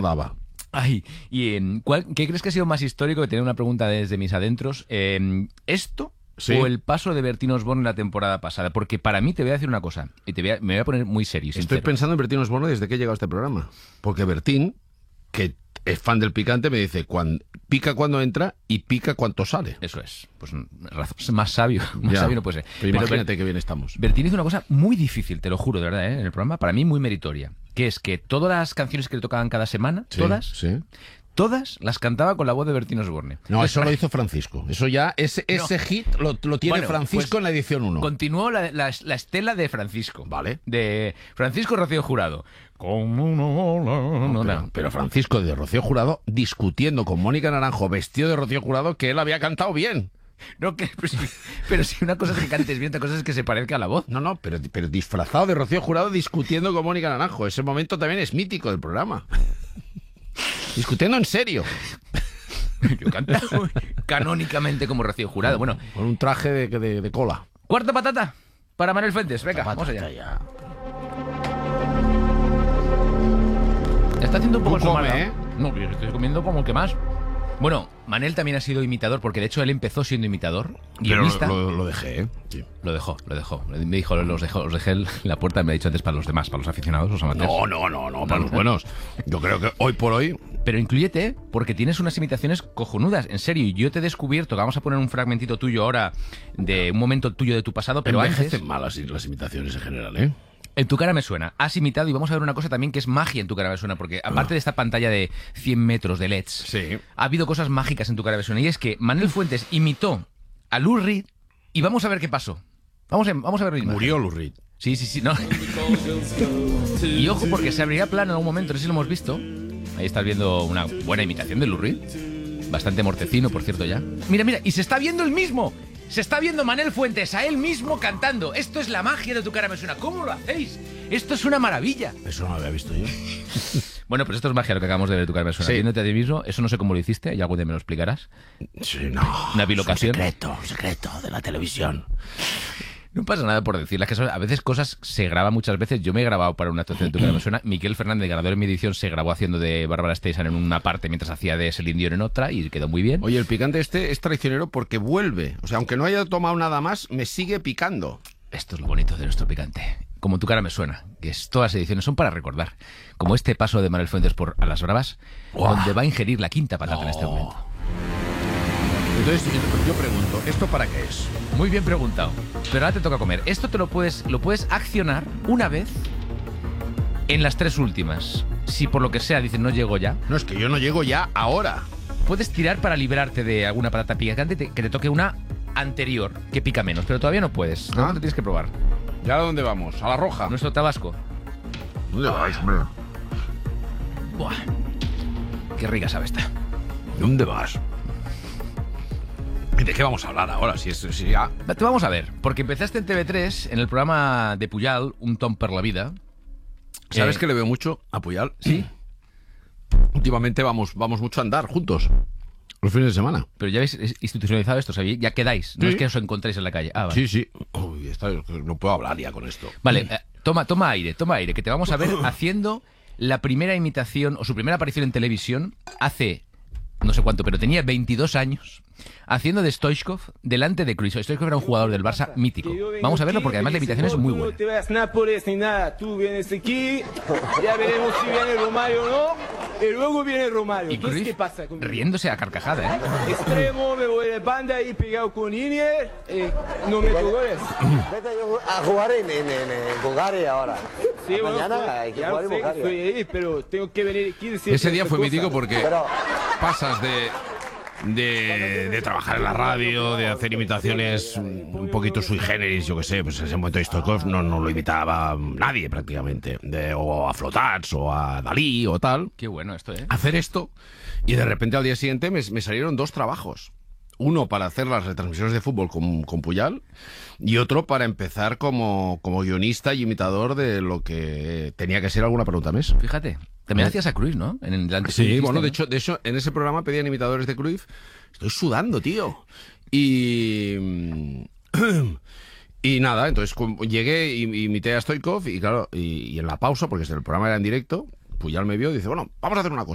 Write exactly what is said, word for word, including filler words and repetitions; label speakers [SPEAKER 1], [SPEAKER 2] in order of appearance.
[SPEAKER 1] acordaba.
[SPEAKER 2] Ay, ¿y en cuál, qué crees que ha sido más histórico? Que tener una pregunta desde mis adentros. Eh, ¿Esto sí. o el paso de Bertín Osborne la temporada pasada? Porque para mí, te voy a decir una cosa, y te voy a, me voy a poner muy serio.
[SPEAKER 1] Estoy
[SPEAKER 2] sincero.
[SPEAKER 1] pensando en Bertín Osborne desde que he llegado a este programa. Porque Bertín, que es fan del picante, me dice, cuando, pica cuando entra y pica cuando sale.
[SPEAKER 2] Eso es. Pues más sabio. Más ya, sabio no puede ser.
[SPEAKER 1] Pero imagínate Pero, que bien estamos.
[SPEAKER 2] Bertín hizo una cosa muy difícil, te lo juro, de verdad, ¿eh? En el programa, para mí muy meritoria. Que es que todas las canciones que le tocaban cada semana,
[SPEAKER 1] sí,
[SPEAKER 2] todas...
[SPEAKER 1] Sí.
[SPEAKER 2] Todas las cantaba con la voz de Bertín Osborne.
[SPEAKER 1] No, eso lo hizo Francisco. Eso ya, ese, ese no. hit lo, lo tiene bueno, Francisco pues en la edición uno.
[SPEAKER 2] Continuó la, la, la estela de Francisco.
[SPEAKER 1] Vale.
[SPEAKER 2] De Francisco Rocío Jurado. Como una...
[SPEAKER 1] no, pero, pero Francisco de Rocío Jurado discutiendo con Mónica Naranjo, vestido de Rocío Jurado, que él había cantado bien.
[SPEAKER 2] No, que, pero, si, pero si una cosa es que cantes bien, otra cosa es que se parezca a la voz.
[SPEAKER 1] No, no, pero, pero disfrazado de Rocío Jurado discutiendo con Mónica Naranjo. Ese momento también es mítico del programa. Discutiendo en serio.
[SPEAKER 2] Yo cantaba canónicamente como Rocío Jurado. Bueno,
[SPEAKER 1] con un traje de, de, de cola.
[SPEAKER 2] Cuarta patata para Manuel Fuentes. Venga, vamos allá.
[SPEAKER 1] Ya.
[SPEAKER 2] Está haciendo un poco
[SPEAKER 1] el come, ¿eh?
[SPEAKER 2] No, yo estoy comiendo como el que más. Bueno, Manel también ha sido imitador, porque de hecho él empezó siendo imitador, guionista.
[SPEAKER 1] Pero lo, lo, lo dejé, ¿eh? Sí.
[SPEAKER 2] Lo dejó, lo dejó. Me dijo, los dejó, los dejé en la puerta, me ha dicho antes para los demás, para los aficionados, los amateurs.
[SPEAKER 1] No, no, no, no, para los buenos. Yo creo que hoy por hoy...
[SPEAKER 2] Pero inclúyete, porque tienes unas imitaciones cojonudas, en serio. Yo te he descubierto, que vamos a poner un fragmentito tuyo ahora, de un momento tuyo de tu pasado, pero antes...
[SPEAKER 1] malas las imitaciones en general, ¿eh?
[SPEAKER 2] En tu cara me suena. Has imitado, y vamos a ver una cosa también que es magia en tu cara me suena, porque aparte de esta pantalla de cien metros de L E Ds,
[SPEAKER 1] sí.
[SPEAKER 2] ha habido cosas mágicas en tu cara me suena. Y es que Manuel Fuentes imitó a Lou Reed y vamos a ver qué pasó. Vamos a, vamos a ver.
[SPEAKER 1] Murió Lou Reed.
[SPEAKER 2] Sí, sí, sí. No. Y ojo, porque se abrirá plano en algún momento, no sé si lo hemos visto. Ahí estás viendo una buena imitación de Lou Reed. Bastante mortecino, por cierto, ya. Mira, mira, y se está viendo el mismo. Se está viendo Manuel Fuentes a él mismo cantando. Esto es la magia de tu cara me suena. ¿Cómo lo hacéis? Esto es una maravilla.
[SPEAKER 1] Eso no lo había visto yo.
[SPEAKER 2] Bueno, pues esto es magia lo que acabamos de ver de tu cara me suena. Sí. Viéndote a ti mismo, eso no sé cómo lo hiciste, y algún día me lo explicarás.
[SPEAKER 1] Sí, no.
[SPEAKER 2] Una bilocación.
[SPEAKER 1] Es un secreto, un secreto de la televisión.
[SPEAKER 2] No pasa nada por decirlas, que a veces cosas se graban muchas veces. Yo me he grabado para una actuación de tu cara me suena. Miquel Fernández, ganador en mi edición, se grabó haciendo de Bárbara Streisand en una parte mientras hacía de Celine Dion en otra y quedó muy bien.
[SPEAKER 1] Oye, el picante este es traicionero porque vuelve. O sea, aunque no haya tomado nada más, me sigue picando.
[SPEAKER 2] Esto es lo bonito de nuestro picante. Como tu cara me suena, que es, todas las ediciones son para recordar. Como este paso de Manuel Fuentes por A las Bravas, wow, donde va a ingerir la quinta patata no. en este momento.
[SPEAKER 1] Entonces, yo pregunto, ¿esto para qué es?
[SPEAKER 2] Muy bien preguntado. Pero ahora te toca comer. Esto te lo puedes, lo puedes accionar una vez en las tres últimas. Si por lo que sea dices no llego ya.
[SPEAKER 1] No, es que yo no llego ya ahora.
[SPEAKER 2] Puedes tirar para librarte de alguna patata picante que te toque una anterior, que pica menos. Pero todavía no puedes. No,
[SPEAKER 1] ¿Ah?
[SPEAKER 2] Te tienes que probar.
[SPEAKER 1] ¿Ya a dónde vamos? ¿A la roja?
[SPEAKER 2] Nuestro Tabasco.
[SPEAKER 1] ¿Dónde vais, hombre?
[SPEAKER 2] Buah. Qué rica sabe esta.
[SPEAKER 1] ¿Dónde vas? ¿De qué vamos a hablar ahora? Si es, si ya...
[SPEAKER 2] Te vamos a ver, porque empezaste en T V tres, en el programa de Puyal, Un Tom per la vida.
[SPEAKER 1] ¿Sabes
[SPEAKER 2] eh...
[SPEAKER 1] que le veo mucho a Puyal?
[SPEAKER 2] Sí.
[SPEAKER 1] Últimamente vamos, vamos mucho a andar juntos. Los fines de semana.
[SPEAKER 2] Pero ya habéis institucionalizado esto, ¿sabéis? Ya quedáis. No
[SPEAKER 1] sí.
[SPEAKER 2] Es que os encontréis en la calle. Ah, vale.
[SPEAKER 1] Sí, sí. Uy, está, no puedo hablar ya con esto.
[SPEAKER 2] Vale, eh, toma, toma aire, toma aire, que te vamos a ver haciendo la primera imitación, o su primera aparición en televisión, hace... no sé cuánto, pero tenía veintidós años, haciendo de Stoichkov delante de Cruyff. Stoichkov era un jugador del Barça mítico. Vamos a verlo porque además la imitación es muy buena.
[SPEAKER 3] No te vas Nápoles ni nada, tú vienes aquí, ya veremos si viene Romario o no, y luego viene Romario.
[SPEAKER 2] Y Cruyff,
[SPEAKER 3] ¿qué pasa conmigo?
[SPEAKER 2] Riéndose a carcajada, ¿eh?
[SPEAKER 3] Extremo, me voy de banda y pegado con Inier, eh, no meto goles.
[SPEAKER 4] Vete a jugar en, en, en Bulgaria ahora.
[SPEAKER 3] Sí, bueno,
[SPEAKER 4] mañana
[SPEAKER 3] pues,
[SPEAKER 4] hay que
[SPEAKER 3] ya
[SPEAKER 4] jugar en
[SPEAKER 3] sé que
[SPEAKER 4] Bulgaria.
[SPEAKER 3] estoy ahí, pero tengo que venir aquí y decir
[SPEAKER 1] Ese día fue
[SPEAKER 3] cosa.
[SPEAKER 1] mítico porque
[SPEAKER 4] Pero...
[SPEAKER 1] pasas de... De, de trabajar en la radio, de hacer imitaciones un poquito sui generis, yo que sé, pues en ese momento Stoichkov no, no lo imitaba nadie prácticamente, de, o a Flotats o a Dalí o tal.
[SPEAKER 2] Qué bueno esto, ¿eh?
[SPEAKER 1] Hacer esto y de repente al día siguiente me, me salieron dos trabajos. Uno para hacer las retransmisiones de fútbol con, con Puyal y otro para empezar como, como guionista y imitador de lo que tenía que ser Alguna Pregunta Mes.
[SPEAKER 2] Fíjate. También hacías a Cruyff, ¿no? En el
[SPEAKER 1] sí, hiciste, bueno, ¿no? de hecho, de hecho, en ese programa pedían imitadores de Cruyff. Estoy sudando, tío. Y... y nada, entonces llegué y imité a Stoichkov y claro, y, y en la pausa, porque el programa era en directo, Puyal me vio y dice, bueno, vamos a hacer una cosa.